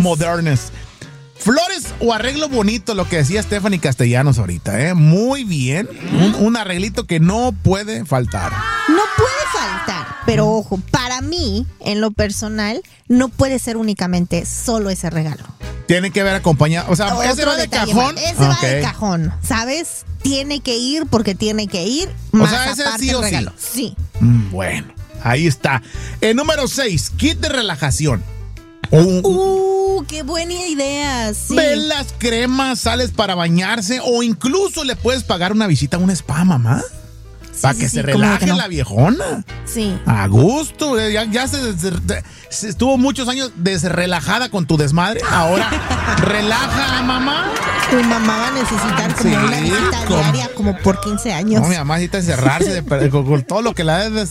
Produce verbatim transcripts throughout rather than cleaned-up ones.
modernas. Flores o arreglo bonito, lo que decía Stephanie Castellanos ahorita, ¿eh? Muy bien. Un, un arreglito que no puede faltar. No puede faltar, pero ojo, para mí, en lo personal, no puede ser únicamente solo ese regalo. Tiene que ver acompañado. O sea, Otro ese va de detalle cajón. más. Ese Okay. va de cajón, ¿sabes? Tiene que ir porque tiene que ir. Más O sea, ese aparte sí o el sí. regalo. Sí. Mm, Bueno, ahí está. El número seis, kit de relajación. Un- Uh, qué buena idea. Sí. Velas, cremas, sales para bañarse o incluso le puedes pagar una visita a un spa, mamá. Sí, Para sí, que sí, se ¿cómo relaje que no? la viejona. Sí. A gusto. eh, Ya, ya se, se- se estuvo muchos años desrelajada con tu desmadre. Ahora relaja a mamá. Tu mamá va a necesitar como Sí, una visita como- diaria como por quince años. No, mi mamá necesita encerrarse de per- con, con todo lo que la des,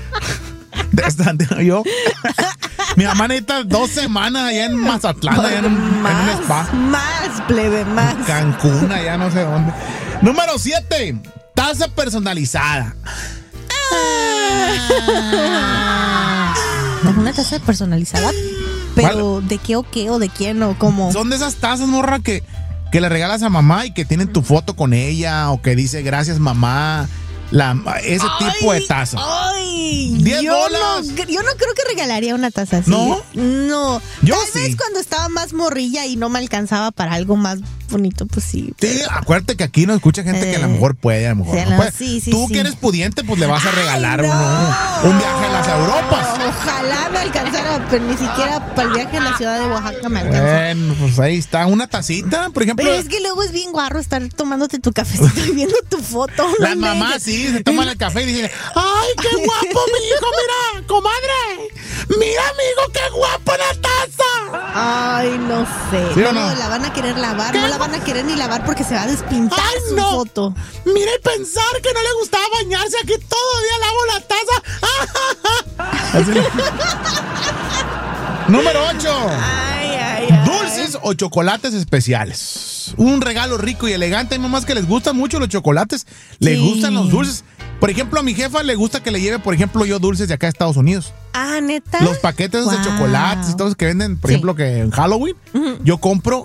des- yo. Mi mamá necesita dos semanas allá en Mazatlán, allá en, un- en un más, spa. más, plebe, más. Cancún, allá no sé dónde. Número siete, taza personalizada. Una taza personalizada, pero ¿de qué o qué o de quién o cómo? Son de esas tazas, morra, que, que le regalas a mamá y que tienen tu foto con ella o que dice gracias, mamá. La, ese tipo de taza. Ay, diez yo bolas. No, yo no creo que regalaría una taza así. ¿No? No. Yo Tal sí. vez cuando estaba más morrilla y no me alcanzaba para algo más bonito, pues sí. Sí, acuérdate que aquí no escucha gente que a lo mejor puede, a lo mejor sí, no no, puede. sí, sí, Tú sí. que eres pudiente, pues le vas a regalar Ay, no. uno- un viaje a las Europas. Ojalá me alcanzara, pero ni siquiera para el viaje a la ciudad de Oaxaca me alcanza. Bueno, pues ahí está, una tacita, por ejemplo. Pero es que luego es bien guarro estar tomándote tu cafecito y viendo tu foto. Las No mamás inventes. sí, se toman el café y dicen, ¡ay, qué guapo mi hijo! Mira, comadre, mira, amigo, qué guapo la taza. Ay, no sé. ¿Sí o no, no? la van a querer lavar, no la van a querer ni lavar porque se va a despintar Ay, su no. foto. Mira y pensar que no le gustaba bañarse, aquí todo día lavo la taza. Así. Número ocho. Ay, ay, ay. Dulces o chocolates especiales. Un regalo rico y elegante. Hay mamás que les gustan mucho los chocolates. Les Sí. gustan los dulces. Por ejemplo, a mi jefa le gusta que le lleve, por ejemplo, yo dulces de acá a Estados Unidos. Ah, ¿neta? Los paquetes de Wow. chocolates y todos que venden, por Sí. ejemplo, que en Halloween. Ujú. Yo compro,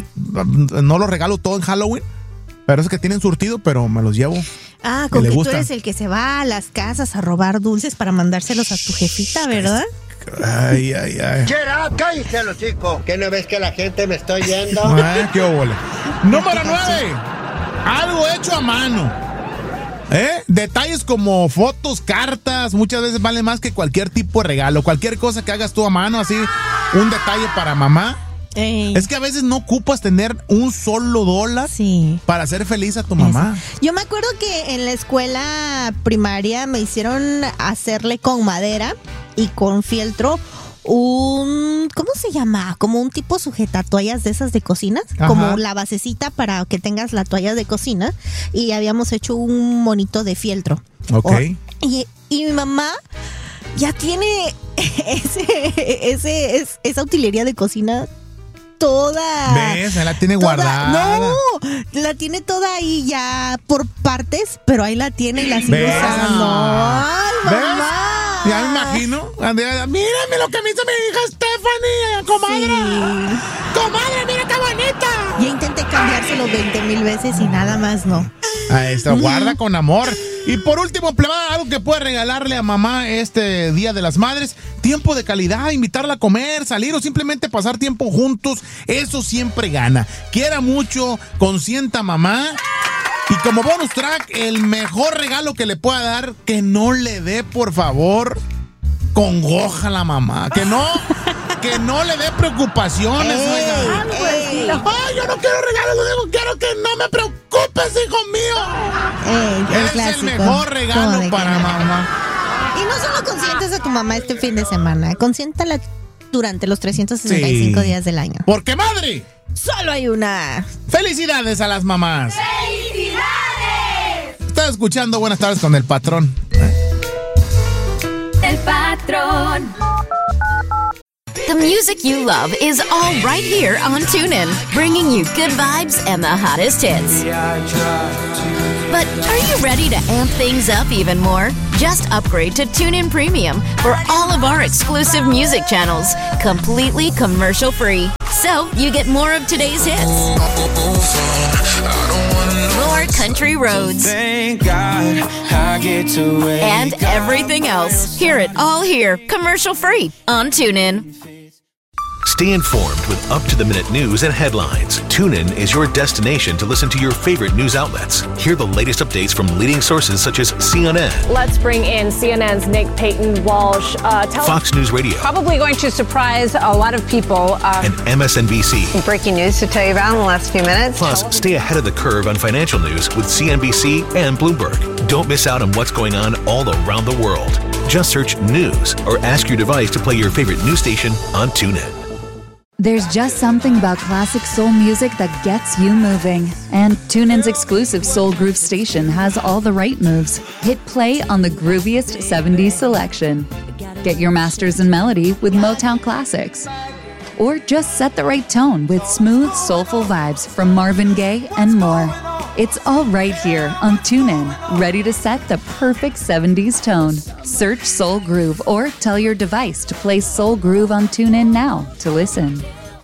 no los regalo todo en Halloween, pero es que tienen surtido, pero me los llevo. Ah, que con le que tú gustan. eres el que se va a las casas a robar dulces para mandárselos a tu jefita, ¿verdad? Ay, ay, ay. Get up, cállate los chicos. ¿Qué no ves que la gente me está oyendo? Ay, qué óvole. Número nueve. Algo hecho a mano. ¿Eh? Detalles como fotos, cartas, muchas veces valen más que cualquier tipo de regalo. Cualquier cosa que hagas tú a mano, así, un detalle para mamá. Ey. Es que a veces no ocupas tener un solo dólar Sí. para hacer feliz a tu mamá. Eso. Yo me acuerdo que en la escuela primaria me hicieron hacerle con madera y con fieltro un, ¿cómo se llama? Como un tipo sujetatoallas de esas de cocina, Ajá. como la basecita para que tengas la toalla de cocina, y habíamos hecho un monito de fieltro. Ok. O- y, y mi mamá ya tiene ese, ese, es- esa utilería de cocina toda. ¿Ves? Ahí la tiene toda- guardada. No, la tiene toda ahí ya por partes, pero ahí la tiene y la sigue ¿Ves? usando. Ay, ¿Ves? mamá. Ya me imagino. Mírame lo que me hizo mi hija Stephanie, comadre. Sí. Comadre, mira qué bonita. Ya intenté cambiárselo veinte mil veces y nada más no. Ahí está, guarda con amor. Y por último, plebada, algo que puede regalarle a mamá este Día de las Madres, tiempo de calidad, invitarla a comer, salir o simplemente pasar tiempo juntos, eso siempre gana. Quiera mucho, consienta a mamá. Y como bonus track, el mejor regalo que le pueda dar, que no le dé, por favor, congoja a la mamá. Que no, que no le dé preocupaciones, Ey, oiga. ey. Ay, yo no quiero regalos, lo único que quiero que no me preocupes, hijo mío. Ey, el Es clásico. el mejor regalo ¿Cómo de para que no? mamá. Y no solo consientes a tu mamá este fin de semana, consiéntala durante los trescientos sesenta y cinco Sí. días del año. Porque madre, Solo hay una. felicidades a las mamás. ¡Felicidades! Estás escuchando Buenas tardes con el patrón. El patrón. The music you love is all right here on TuneIn, bringing you good vibes and the hottest hits. But are you ready to amp things up even more? Just upgrade to TuneIn Premium for all of our exclusive music channels, completely commercial-free. So you get more of today's hits. More country roads. Thank God I get to wake And everything else. Hear it all here, commercial free on TuneIn. Stay informed with up-to-the-minute news and headlines. TuneIn is your destination to listen to your favorite news outlets. Hear the latest updates from leading sources such as C N N. Let's bring in C N N's Nick Payton Walsh. Uh, tell Fox News Radio. Probably going to surprise a lot of people. Uh, and M S N B C. Breaking news to tell you about in the last few minutes. Plus, stay ahead of the curve on financial news with C N B C and Bloomberg. Don't miss out on what's going on all around the world. Just search news or ask your device to play your favorite news station on TuneIn. There's just something about classic soul music that gets you moving. And TuneIn's exclusive Soul Groove station has all the right moves. Hit play on the grooviest seventies selection. Get your masters in melody with Motown classics. Or just set the right tone with smooth, soulful vibes from Marvin Gaye and more. It's all right here on TuneIn, ready to set the perfect seventies tone. Search Soul Groove or tell your device to play Soul Groove on TuneIn now to listen.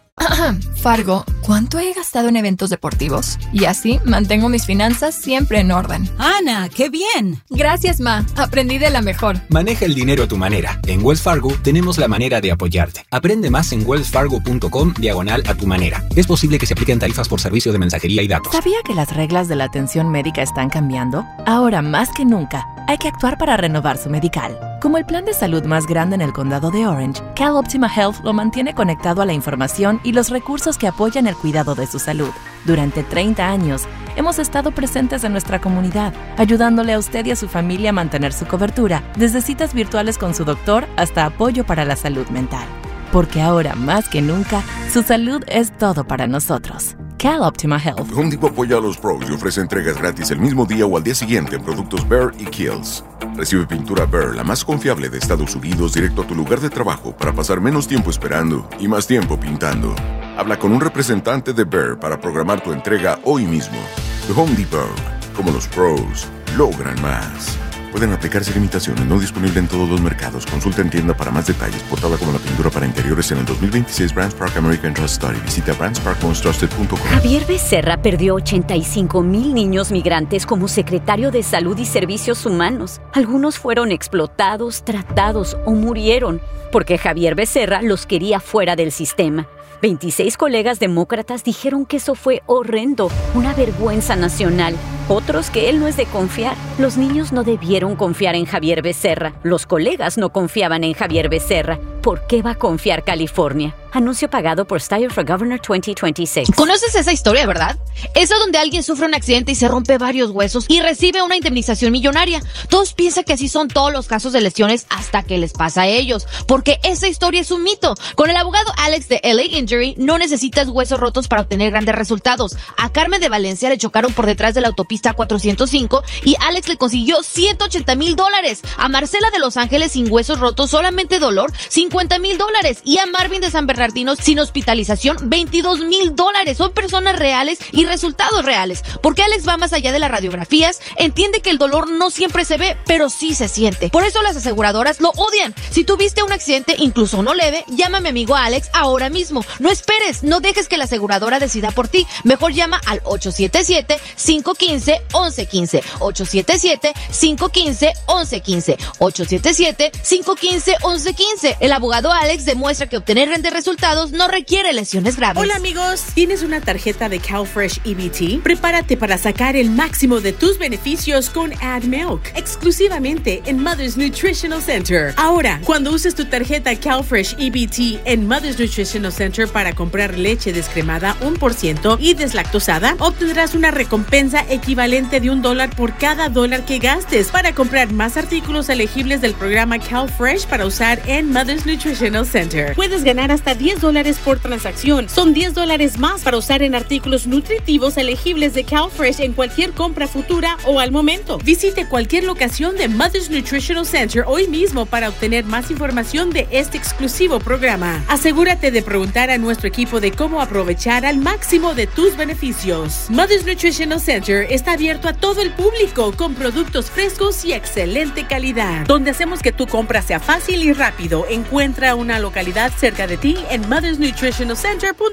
Fargo, ¿cuánto he gastado en eventos deportivos? Y así mantengo mis finanzas siempre en orden. ¡Ana, qué bien! Gracias, Ma. Aprendí de la mejor. Maneja el dinero a tu manera. En Wells Fargo tenemos la manera de apoyarte. Aprende más en wellsfargo.com diagonal a tu manera. Es posible que se apliquen tarifas por servicio de mensajería y datos. ¿Sabía que las reglas de la atención médica están cambiando? Ahora más que nunca, hay que actuar para renovar su medical. Como el plan de salud más grande en el condado de Orange, CalOptima Health lo mantiene conectado a la información y los recursos que apoyan el cuidado de su salud. Durante treinta años, hemos estado presentes en nuestra comunidad, ayudándole a usted y a su familia a mantener su cobertura, desde citas virtuales con su doctor hasta apoyo para la salud mental. Porque ahora, más que nunca, su salud es todo para nosotros. CalOptima Health. Home Depot apoya a los pros y ofrece entregas gratis el mismo día o al día siguiente en productos Behr y Kiehl's. Recibe pintura Behr, la más confiable de Estados Unidos, directo a tu lugar de trabajo para pasar menos tiempo esperando y más tiempo pintando. Habla con un representante de Behr para programar tu entrega hoy mismo. The Home Depot, como los pros, logran más. Pueden aplicarse limitaciones, no disponible en todos los mercados. Consulta en tienda para más detalles. Portada como la pintura para interiores en el dos mil veintiséis Brands Park American Trust Study. Visita brands park most trusted punto com. Javier Becerra perdió ochenta y cinco mil niños migrantes como secretario de Salud y Servicios Humanos. Algunos fueron explotados, tratados o murieron porque Javier Becerra los quería fuera del sistema. veintiséis colegas demócratas dijeron que eso fue horrendo, una vergüenza nacional. Otros que él no es de confiar. Los niños no debieron confiar en Javier Becerra. Los colegas no confiaban en Javier Becerra. ¿Por qué va a confiar California? Anuncio pagado por Steyer for Governor veinte veintiséis. ¿Conoces esa historia, verdad? Esa donde alguien sufre un accidente y se rompe varios huesos y recibe una indemnización millonaria. Todos piensan que así son todos los casos de lesiones hasta que les pasa a ellos, porque esa historia es un mito. Con el abogado Alex de L A Injury no necesitas huesos rotos para obtener grandes resultados. A Carmen de Valencia le chocaron por detrás de la autopista cuatrocientos cinco y Alex le consiguió ciento ochenta mil dólares. A Marcela de Los Ángeles sin huesos rotos, solamente dolor, cincuenta mil dólares. Y a Marvin de San Bernardino sin hospitalización, veintidós mil dólares. Son personas reales y resultados reales. Porque Alex va más allá de las radiografías, entiende que el dolor no siempre se ve, pero sí se siente. Por eso las aseguradoras lo odian. Si tuviste un accidente, incluso uno leve, llama a mi amigo Alex ahora mismo. No esperes, no dejes que la aseguradora decida por ti. Mejor llama al ocho siete siete, cinco uno cinco, once quince. ocho siete siete, cinco uno cinco, once quince. ocho siete siete, cinco uno cinco, once quince. El abogado Alex demuestra que obtener grandes resultados no requiere lesiones graves. Hola amigos, ¿tienes una tarjeta de CalFresh E B T? Prepárate para sacar el máximo de tus beneficios con Add Milk, exclusivamente en Mother's Nutritional Center. Ahora, cuando uses tu tarjeta CalFresh E B T en Mother's Nutritional Center para comprar leche descremada uno por ciento y deslactosada, obtendrás una recompensa equivalente de un dólar por cada dólar que gastes para comprar más artículos elegibles del programa CalFresh para usar en Mother's Nutritional Center. Puedes ganar hasta diez dólares por transacción. Son diez dólares más para usar en artículos nutritivos elegibles de CalFresh en cualquier compra futura o al momento. Visite cualquier locación de Mother's Nutritional Center hoy mismo para obtener más información de este exclusivo programa. Asegúrate de preguntar a nuestro equipo de cómo aprovechar al máximo de tus beneficios. Mother's Nutritional Center está abierto a todo el público con productos frescos y excelente calidad, donde hacemos que tu compra sea fácil y rápido. Encuentra una localidad cerca de ti en mothers nutritional center punto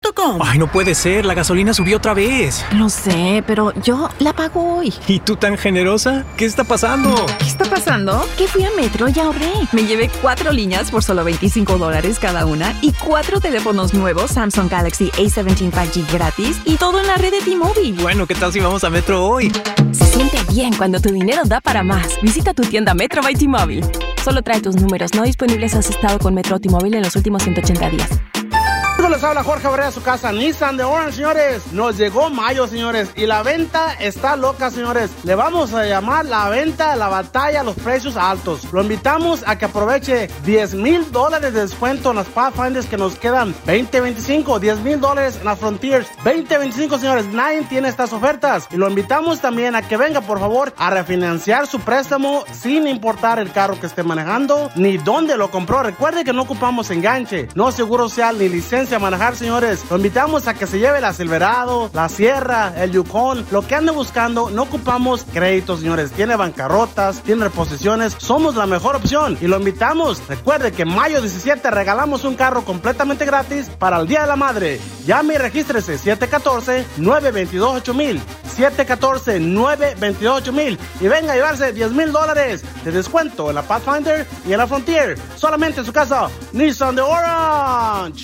punto com. Ay, no puede ser, la gasolina subió otra vez. Lo sé, pero yo la pago hoy. ¿Y tú tan generosa? ¿Qué está pasando? ¿Qué está pasando? Que fui a Metro y ahorré. Me llevé cuatro líneas por solo veinticinco dólares cada una y cuatro teléfonos nuevos Samsung Galaxy A diecisiete cinco G gratis y todo en la red de T-Mobile. Bueno, ¿qué tal si vamos a Metro hoy? Se siente bien cuando tu dinero da para más. Visita tu tienda Metro by T-Mobile. Solo trae tus números no disponibles si has estado con Metro o T-Mobile en los últimos ciento ochenta días. Les habla Jorge Barrera de su casa Nissan de Orange, señores. Nos llegó mayo, señores, y la venta está loca, señores. Le vamos a llamar la venta, la batalla, los precios altos. Lo invitamos a que aproveche diez mil dólares de descuento en las Pathfinders que nos quedan veinte veinticinco, diez mil dólares en las Frontiers veinte veinticinco, señores. Nadie tiene estas ofertas. Y lo invitamos también a que venga, por favor, a refinanciar su préstamo sin importar el carro que esté manejando ni dónde lo compró. Recuerde que no ocupamos enganche, no seguro social ni licencia a manejar, señores. Lo invitamos a que se lleve la Silverado, la Sierra, el Yukon, lo que ande buscando. No ocupamos créditos, señores. Tiene bancarrotas, tiene reposiciones. Somos la mejor opción y lo invitamos. Recuerde que mayo diecisiete regalamos un carro completamente gratis para el Día de la Madre. Llame y regístrese siete uno cuatro, nueve dos dos, ocho mil, siete uno cuatro, nueve dos dos, ocho mil y venga a llevarse diez mil dólares de descuento en la Pathfinder y en la Frontier. Solamente en su casa Nissan de Orange.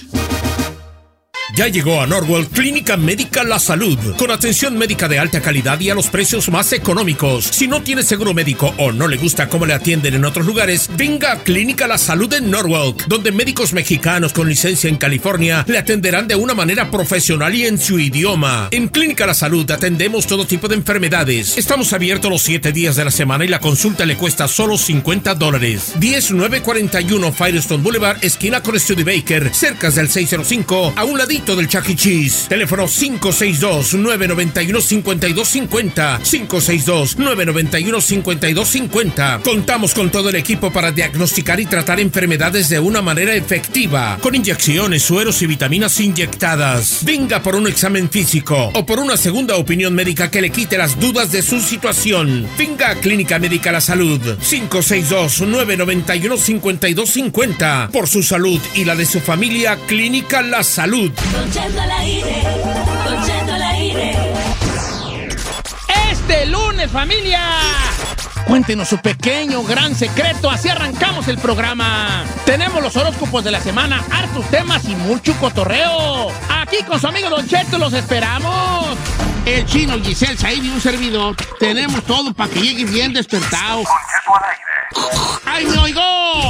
Ya llegó a Norwell Clínica Médica La Salud, con atención médica de alta calidad y a los precios más económicos. Si no tiene seguro médico o no le gusta cómo le atienden en otros lugares, venga a Clínica La Salud en Norwalk, donde médicos mexicanos con licencia en California le atenderán de una manera profesional y en su idioma. En Clínica La Salud atendemos todo tipo de enfermedades. Estamos abiertos los siete días de la semana y la consulta le cuesta solo cincuenta dólares. diez nueve cuarenta y uno Firestone Boulevard, esquina con Studebaker, cerca del seiscientos cinco, a un ladito del Chuck E. Cheese. Teléfono cinco seis dos, nueve nueve uno, cinco dos cinco cero, cinco seis dos, nueve nueve uno, cinco dos cinco cero. Contamos con todo el equipo para diagnosticar y tratar enfermedades de una manera efectiva, con inyecciones, sueros y vitaminas inyectadas. Venga por un examen físico o por una segunda opinión médica que le quite las dudas de su situación. Venga a Clínica Médica La Salud, cinco seis dos, nueve nueve uno, cinco dos cinco cero. Por su salud y la de su familia, Clínica La Salud. Don Cheto al aire, Don Cheto al aire. Este lunes, familia, cuéntenos su pequeño, gran secreto. Así arrancamos el programa. Tenemos los horóscopos de la semana, hartos temas y mucho cotorreo. Aquí con su amigo Don Cheto los esperamos. El Chino, Giselle, Said y un servidor. Tenemos todo para que llegue bien despertado. ¡Ay, me oigo!